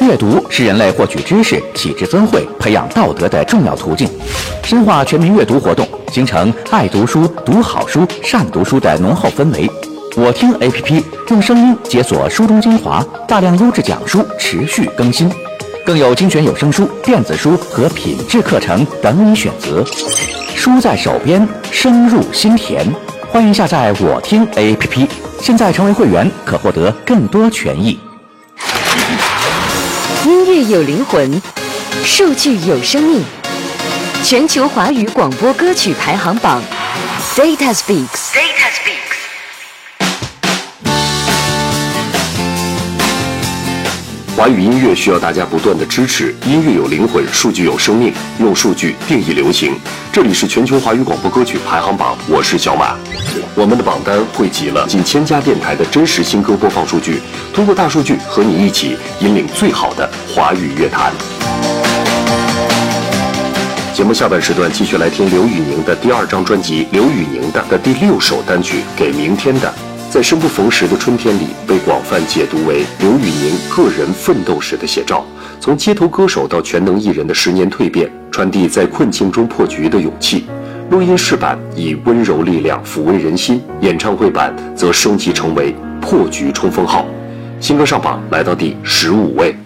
阅读是人类获取知识、启智增慧、培养道德的重要途径。深化全民阅读活动，形成爱读书、读好书、善读书的浓厚氛围。我听 APP 用声音解锁书中精华，大量优质讲书持续更新，更有精选有声书、电子书和品质课程等你选择。书在手边，声入心田。欢迎下载我听 APP， 现在成为会员可获得更多权益。 音乐有灵魂，数据有生命。全球华语广播歌曲排行榜 Data Speaks。Data Speaks。 华语音乐需要大家不断的支持，音乐有灵魂，数据有生命，用数据定义流行。这里是全球华语广播歌曲排行榜，我是小马。我们的榜单汇集了近1000家电台的真实新歌播放数据，通过大数据和你一起引领最好的华语乐坛。节目下半时段继续来听刘宇宁的第2张专辑刘宇宁的第6首单曲《给明天的》。在生不逢时的春天里，被广泛解读为刘宇宁个人奋斗史的写照，从街头歌手到全能艺人的10年蜕变，传递在困境中破局的勇气。录音室版以温柔力量抚慰人心，演唱会版则升级成为破局冲锋号。新歌上榜来到第15位。